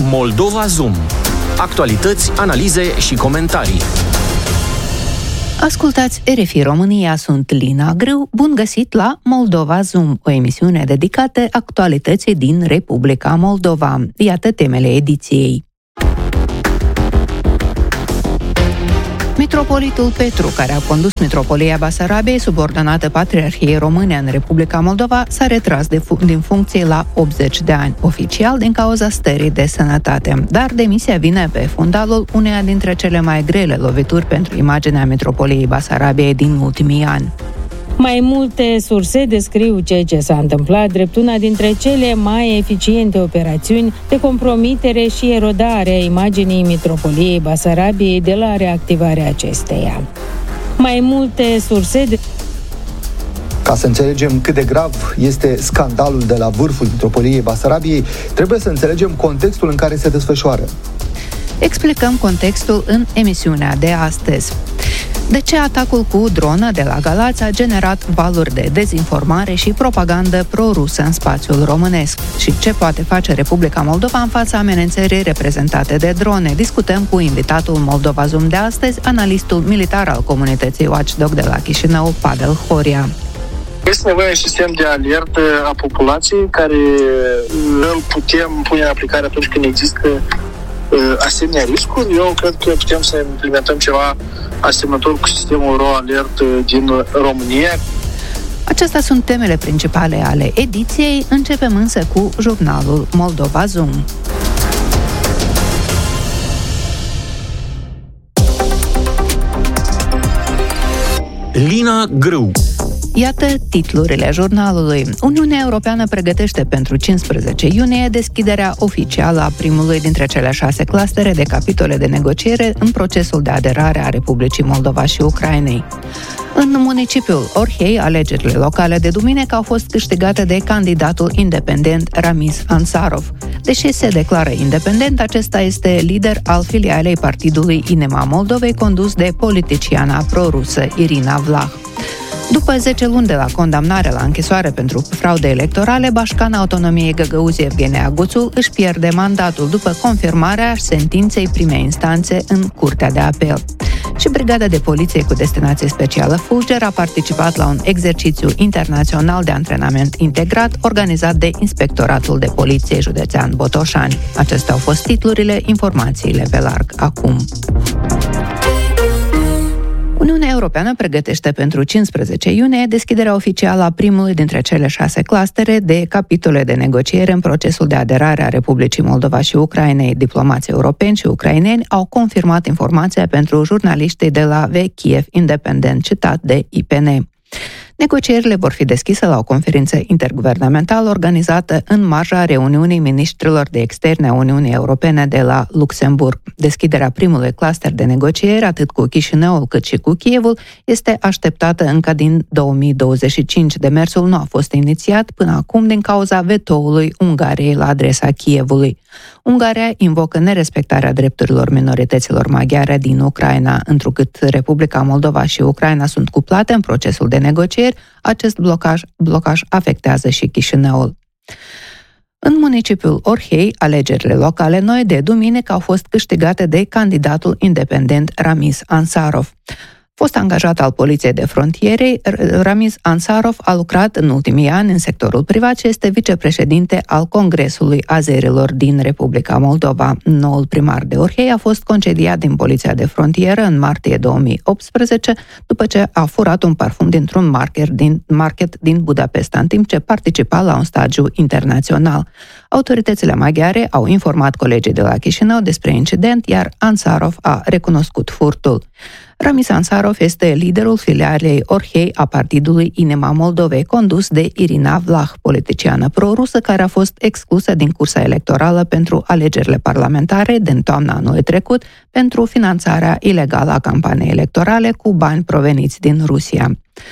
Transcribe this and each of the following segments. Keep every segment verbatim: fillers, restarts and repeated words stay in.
Moldova Zoom. Actualități, analize și comentarii. Ascultați R F I România, sunt Lina Grâu. Bun găsit la Moldova Zoom, o emisiune dedicată actualității din Republica Moldova. Iată temele ediției. Mitropolitul Petru, care a condus Mitropolia Basarabiei, subordonată Patriarhiei Române în Republica Moldova, s-a retras de fu- din funcție la optzeci de ani, oficial din cauza stării de sănătate. Dar demisia vine pe fundalul uneia dintre cele mai grele lovituri pentru imaginea Mitropoliei Basarabiei din ultimii ani. Mai multe surse descriu ceea ce s-a întâmplat drept una dintre cele mai eficiente operațiuni de compromitere și erodare a imaginii Mitropoliei Basarabiei de la reactivarea acesteia. Mai multe surse de... Ca să înțelegem cât de grav este scandalul de la vârful Mitropoliei Basarabiei, trebuie să înțelegem contextul în care se desfășoară. Explicăm contextul în emisiunea de astăzi. De ce atacul cu dronă de la Galați a generat valuri de dezinformare și propagandă pro-rusă în spațiul românesc? Și ce poate face Republica Moldova în fața amenințării reprezentate de drone? Discutăm cu invitatul Moldova Zoom de astăzi, analistul militar al comunității Watchdog de la Chișinău, Pavel Horia. Este nevoie de sistem de alertă a populației care îl putem pune în aplicare atunci când există asemenea riscuri. Eu cred că putem să implementăm ceva asemănător cu sistemul RoAlert din România. Acestea sunt temele principale ale ediției. Începem însă cu jurnalul Moldova Zoom. Lina Grâu. Iată titlurile jurnalului. Uniunea Europeană pregătește pentru cincisprezece iunie deschiderea oficială a primului dintre cele șase clustere de capitole de negociere în procesul de aderare a Republicii Moldova și Ucrainei. În municipiul Orhei, alegerile locale de duminică au fost câștigate de candidatul independent Ramiz Ansarov. Deși se declară independent, acesta este lider al filialei partidului Inema Moldovei, condus de politiciana pro-rusă Irina Vlah. După zece luni de la condamnare la închisoare pentru fraude electorale, bașcana autonomiei Găgăuzii Evgenia Guțul își pierde mandatul după confirmarea sentinței primei instanțe în Curtea de Apel. Și Brigada de Poliție cu destinație specială Fulger a participat la un exercițiu internațional de antrenament integrat organizat de Inspectoratul de Poliție Județean Botoșani. Acestea au fost titlurile, informațiile pe larg acum. Uniunea Europeană pregătește pentru cincisprezece iunie deschiderea oficială a primului dintre cele șase clustere de capitole de negociere în procesul de aderare a Republicii Moldova și Ucrainei. Diplomații europeni și ucraineni au confirmat informația pentru jurnaliștii de la V Kiev Independent, citat de I P N. Negocierile vor fi deschise la o conferință interguvernamentală organizată în marja reuniunii miniștrilor de externe a Uniunii Europene de la Luxemburg. Deschiderea primului cluster de negocieri, atât cu Chișinăul cât și cu Kievul, este așteptată încă din două mii douăzeci și cinci. Demersul nu a fost inițiat până acum din cauza vetoului Ungariei la adresa Kievului. Ungaria invocă nerespectarea drepturilor minorităților maghiare din Ucraina. Întrucât Republica Moldova și Ucraina sunt cuplate în procesul de negocieri, acest blocaj, blocaj afectează și Chișinăul. În municipiul Orhei, alegerile locale noi de duminică au fost câștigate de candidatul independent Ramiz Ansarov. Fost angajat al Poliției de Frontiere, Ramiz Ansarov a lucrat în ultimii ani în sectorul privat și este vicepreședinte al Congresului Azerilor din Republica Moldova. Noul primar de Orhei a fost concediat din Poliția de Frontieră în martie două mii optsprezece, după ce a furat un parfum dintr-un market din, market din Budapesta, în timp ce participa la un stagiu internațional. Autoritățile maghiare au informat colegii de la Chișinău despre incident, iar Ansarov a recunoscut furtul. Ramiz Ansarov este liderul filialei Orhei a partidului Inema Moldovei, condus de Irina Vlah, politiciană pro-rusă care a fost exclusă din cursa electorală pentru alegerile parlamentare din toamna anului trecut pentru finanțarea ilegală a campaniei electorale cu bani proveniți din Rusia.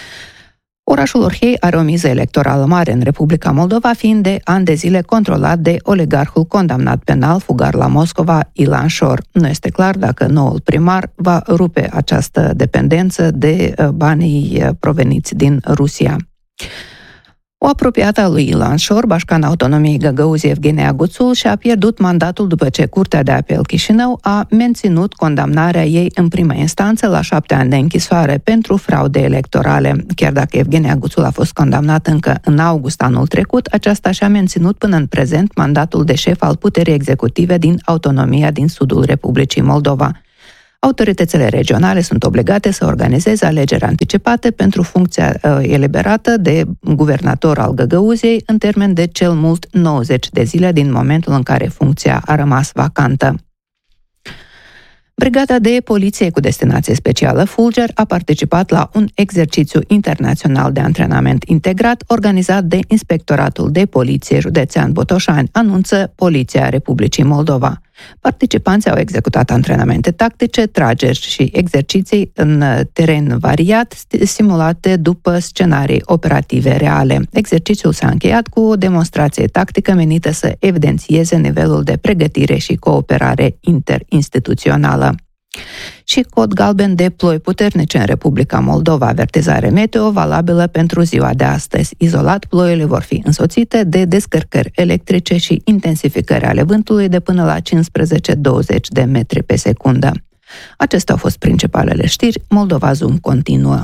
Orașul Orhei are o miză electorală mare în Republica Moldova, fiind de ani de zile controlat de oligarhul condamnat penal, fugar la Moscova, Ilan Șor. Nu este clar dacă noul primar va rupe această dependență de banii proveniți din Rusia. O apropiată a lui Ilan Șor, bașcan autonomiei Găgăuzii Evgenia Guțul, și-a pierdut mandatul după ce Curtea de Apel Chișinău a menținut condamnarea ei în primă instanță la șapte ani de închisoare pentru fraude electorale. Chiar dacă Evgenia Guțul a fost condamnat încă în august anul trecut, aceasta și-a menținut până în prezent mandatul de șef al puterii executive din autonomia din sudul Republicii Moldova. Autoritățile regionale sunt obligate să organizeze alegeri anticipate pentru funcția uh, eliberată de guvernator al Găgăuziei în termen de cel mult nouăzeci de zile din momentul în care funcția a rămas vacantă. Brigada de poliție cu destinație specială Fulger a participat la un exercițiu internațional de antrenament integrat organizat de Inspectoratul de Poliție Județean Botoșani, anunță Poliția Republicii Moldova. Participanții au executat antrenamente tactice, trageri și exerciții în teren variat, simulate după scenarii operative reale. Exercițiul s-a încheiat cu o demonstrație tactică menită să evidențieze nivelul de pregătire și cooperare interinstituțională. Și cod galben de ploi puternice în Republica Moldova, avertizare meteo valabilă pentru ziua de astăzi. Izolat, ploile vor fi însoțite de descărcări electrice și intensificări ale vântului de până la cincisprezece douăzeci de metri pe secundă. Acestea au fost principalele știri. Moldova Zoom continuă.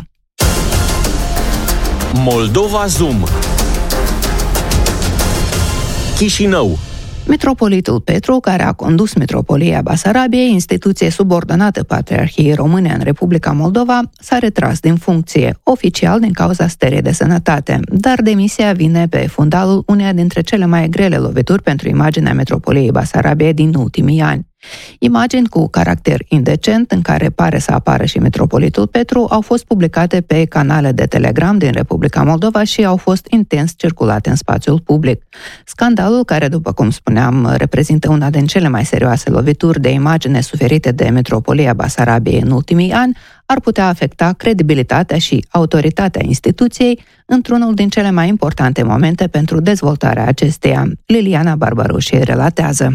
Moldova Zoom. Chișinău. Mitropolitul Petru, care a condus Mitropolia Basarabiei, instituție subordonată Patriarhiei Române în Republica Moldova, s-a retras din funcție, oficial din cauza stării de sănătate, dar demisia vine pe fundalul uneia dintre cele mai grele lovituri pentru imaginea Mitropoliei Basarabiei din ultimii ani. Imagini cu caracter indecent, în care pare să apară și Mitropolitul Petru, au fost publicate pe canale de Telegram din Republica Moldova și au fost intens circulate în spațiul public. Scandalul, care, după cum spuneam, reprezintă una din cele mai serioase lovituri de imagine suferite de Mitropolia Basarabiei în ultimii ani, ar putea afecta credibilitatea și autoritatea instituției într-unul din cele mai importante momente pentru dezvoltarea acesteia. Liliana Barbaroșie relatează.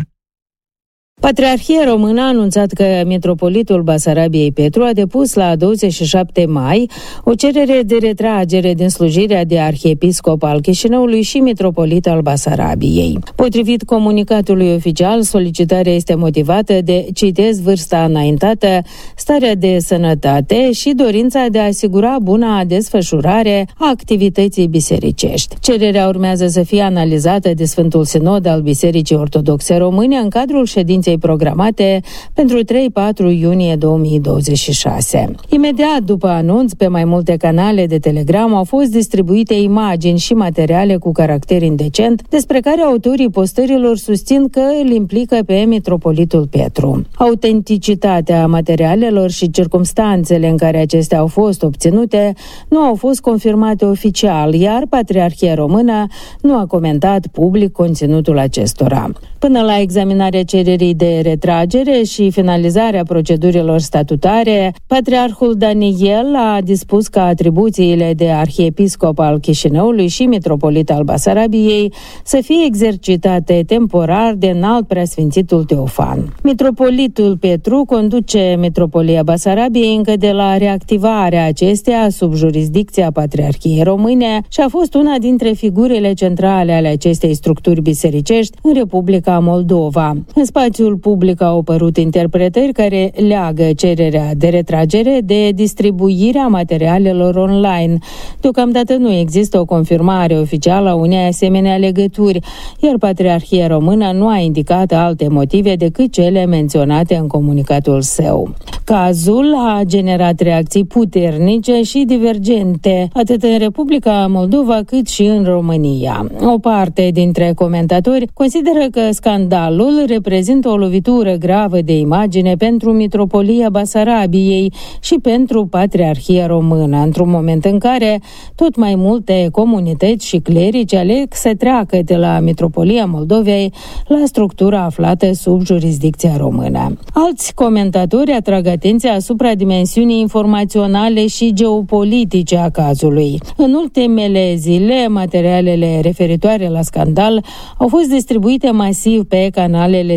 Patriarhia Română a anunțat că Mitropolitul Basarabiei Petru a depus la douăzeci și șapte mai o cerere de retragere din slujirea de arhiepiscop al Chișinăului și mitropolit al Basarabiei. Potrivit comunicatului oficial, solicitarea este motivată de, citez, vârsta înaintată, starea de sănătate și dorința de a asigura buna desfășurare a activității bisericești. Cererea urmează să fie analizată de Sfântul Sinod al Bisericii Ortodoxe Române în cadrul ședinței programate pentru trei patru iunie două mii douăzeci și șase. Imediat după anunț, pe mai multe canale de Telegram au fost distribuite imagini și materiale cu caracter indecent, despre care autorii postărilor susțin că îl implică pe Mitropolitul Petru. Autenticitatea materialelor și circumstanțele în care acestea au fost obținute nu au fost confirmate oficial, iar Patriarhia Română nu a comentat public conținutul acestora. Până la examinarea cererii de retragere și finalizarea procedurilor statutare, Patriarhul Daniel a dispus ca atribuțiile de arhiepiscop al Chișinăului și mitropolit al Basarabiei să fie exercitate temporar de înalt preasfințitul Teofan. Mitropolitul Petru conduce Mitropolia Basarabiei încă de la reactivarea acesteia sub jurisdicția Patriarhiei Române și a fost una dintre figurile centrale ale acestei structuri bisericești în Republica Moldova. În spațiul public au apărut interpretări care leagă cererea de retragere de distribuirea materialelor online. Deocamdată nu există o confirmare oficială a unei asemenea legături, iar Patriarhia Română nu a indicat alte motive decât cele menționate în comunicatul său. Cazul a generat reacții puternice și divergente, atât în Republica Moldova cât și în România. O parte dintre comentatori consideră că scandalul reprezintă o lovitură gravă de imagine pentru Mitropolia Basarabiei și pentru Patriarhia Română, într-un moment în care tot mai multe comunități și clerici aleg să treacă de la Mitropolia Moldovei la structura aflată sub jurisdicția română. Alți comentatori atrag atenția asupra dimensiunii informaționale și geopolitice a cazului. În ultimele zile, materialele referitoare la scandal au fost distribuite masiv pe canalele de Telegram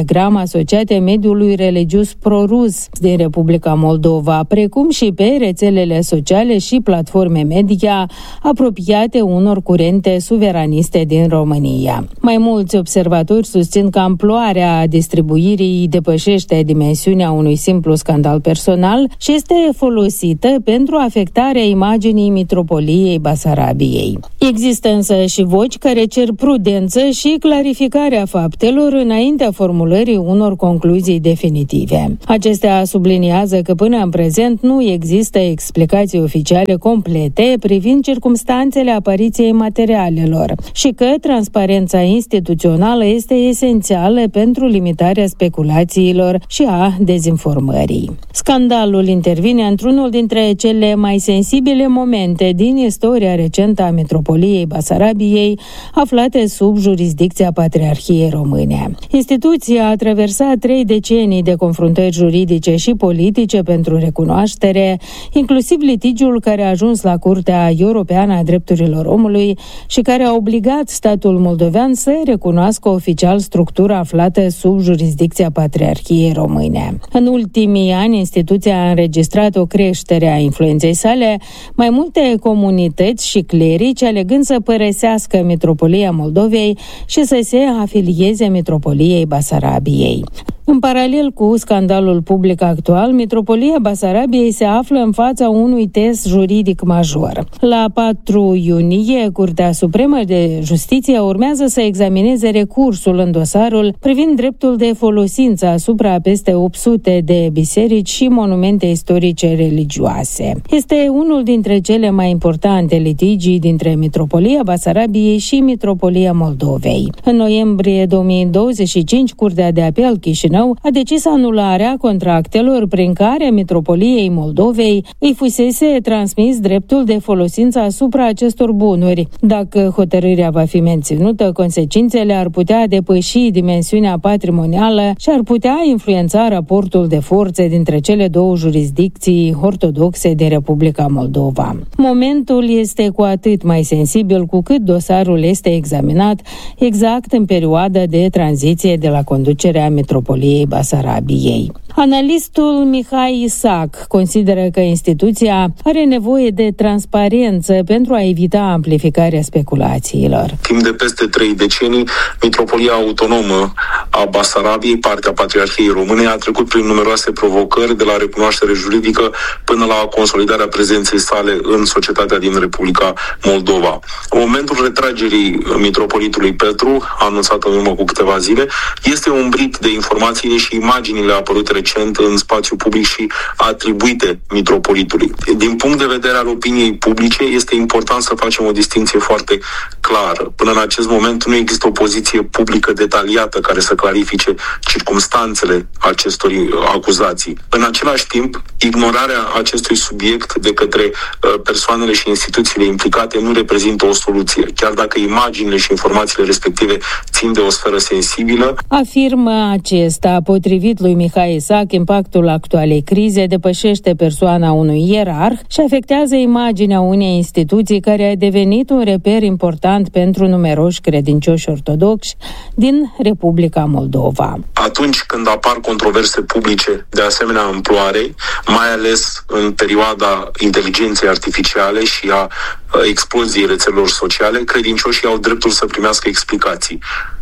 Telegram asociate mediului religios pro-rus din Republica Moldova, precum și pe rețelele sociale și platforme media apropiate unor curente suveraniste din România. Mai mulți observatori susțin că amploarea distribuirii depășește dimensiunea unui simplu scandal personal și este folosită pentru afectarea imaginii Mitropoliei Basarabiei. Există însă și voci care cer prudență și clarificarea faptelor înaintea formulării unor concluzii definitive. Acestea subliniază că până în prezent nu există explicații oficiale complete privind circumstanțele apariției materialelor și că transparența instituțională este esențială pentru limitarea speculațiilor și a dezinformării. Scandalul intervine într-unul dintre cele mai sensibile momente din istoria recentă a Mitropoliei Basarabiei, aflate sub jurisdicția Patriarhiei Române. Instituția a traversat trei decenii de confruntări juridice și politice pentru recunoaștere, inclusiv litigiul care a ajuns la Curtea Europeană a Drepturilor Omului și care a obligat statul moldovean să recunoască oficial structura aflată sub jurisdicția Patriarhiei Române. În ultimii ani, instituția a înregistrat o creștere a influenței sale, mai multe comunități și clerici alegând să părăsească Mitropolia Moldovei și să se afilieze Mitropoliei Basarabiei. În paralel cu scandalul public actual, Mitropolia Basarabiei se află în fața unui test juridic major. La patru iunie, Curtea Supremă de Justiție urmează să examineze recursul în dosarul privind dreptul de folosință asupra peste opt sute de biserici și monumente istorice religioase. Este unul dintre cele mai importante litigii dintre Mitropolia Basarabiei și Mitropolia Moldovei. În noiembrie două mii douăzeci și cinci, Curtea de Apel Chișinău a decis anularea contractelor prin care Mitropoliei Moldovei îi fusese transmis dreptul de folosință asupra acestor bunuri. Dacă hotărârea va fi menținută, consecințele ar putea depăși dimensiunea patrimonială și ar putea influența raportul de forțe dintre cele două jurisdicții ortodoxe din Republica Moldova. Momentul este cu atât mai sensibil cu cât dosarul este examinat exact în perioada de tranziție de la conducerea Mitropoliei Basarabiei. Analistul Mihai Isac consideră că instituția are nevoie de transparență pentru a evita amplificarea speculațiilor. Timp de peste trei decenii, Mitropolia Autonomă a Basarabiei, partea Patriarhiei Române, a trecut prin numeroase provocări, de la recunoaștere juridică până la consolidarea prezenței sale în societatea din Republica Moldova. În momentul retragerii Mitropolitului Petru, anunțat în urmă cu câteva zile, este umbrit de informațiile și imaginile apărute recent în spațiu public și atribuite Mitropolitului. Din punct de vedere al opiniei publice, este important să facem o distinție foarte clară. Până în acest moment nu există o poziție publică detaliată care să clarifice circumstanțele acestor acuzații. În același timp, ignorarea acestui subiect de către persoanele și instituțiile implicate nu reprezintă o soluție, chiar dacă imaginile și informațiile respective țin de o sferă sensibilă. Afirmă acesta, potrivit lui Mihai Isac, impactul actualei crize depășește persoana unui ierarh și afectează imaginea unei instituții care a devenit un reper important pentru numeroși credincioși ortodoxi din Republica Moldova. Atunci când apar controverse publice de asemenea amploare, mai ales în perioada inteligenței artificiale și a exploziei rețelelor sociale, credincioșii au dreptul să primească explicații.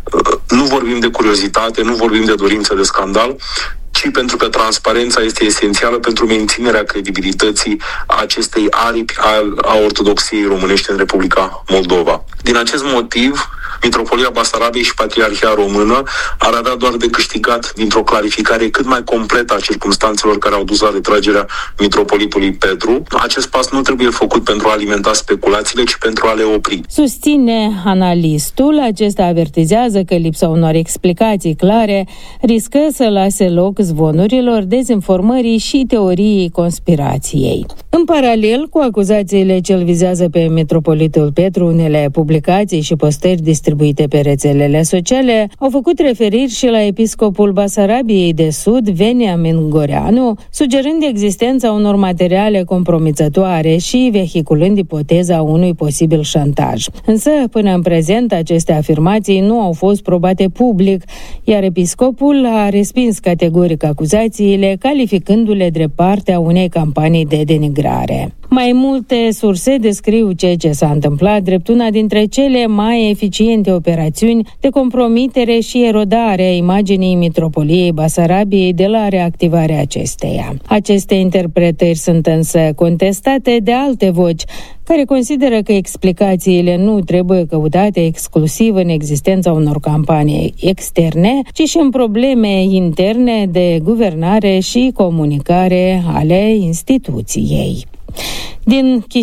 Nu vorbim de curiozitate, nu vorbim de dorință de scandal, ci pentru că transparența este esențială pentru menținerea credibilității acestei aripi a ortodoxiei românești în Republica Moldova. Din acest motiv, Mitropolia Basarabiei și Patriarhia Română ar avea doar de câștigat dintr-o clarificare cât mai completă a circumstanțelor care au dus la retragerea Mitropolitului Petru. Acest pas nu trebuie făcut pentru a alimenta speculațiile, ci pentru a le opri. Susține analistul, acesta avertizează că lipsa unor explicații clare riscă să lase loc zvonurilor, dezinformării și teoriei conspirației. În paralel cu acuzațiile ce îl vizează pe Mitropolitul Petru, unele publicații și postări distribuite pe rețelele sociale au făcut referiri și la episcopul Basarabiei de Sud, Veniamin Goreanu, sugerând existența unor materiale compromițătoare și vehiculând ipoteza unui posibil șantaj. Însă, până în prezent, aceste afirmații nu au fost probate public, iar episcopul a respins categoric acuzațiile, calificându-le drept parte a unei campanii de denigrare. Mai multe surse descriu ceea ce s-a întâmplat drept una dintre cele mai eficiente operațiuni de compromitere și erodare a imaginii Mitropoliei Basarabiei de la reactivarea acesteia. Aceste interpretări sunt însă contestate de alte voci, care consideră că explicațiile nu trebuie căutate exclusiv în existența unor campanii externe, ci și în probleme interne de guvernare și comunicare ale instituției. Din Chișinău,